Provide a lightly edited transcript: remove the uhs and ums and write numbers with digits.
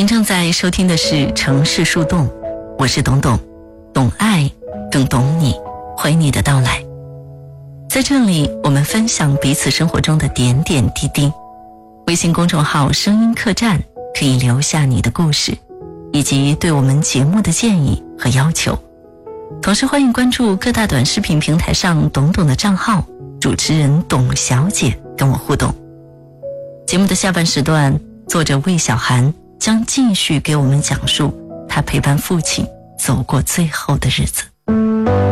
您正在收听的是城市树洞，我是董董，懂爱更懂你，欢迎你的到来。在这里我们分享彼此生活中的点点滴滴。微信公众号声音客栈可以留下你的故事以及对我们节目的建议和要求，同时欢迎关注各大短视频平台上董董的账号，主持人董小姐跟我互动。节目的下半时段，作者魏小涵将继续给我们讲述他陪伴父亲走过最后的日子。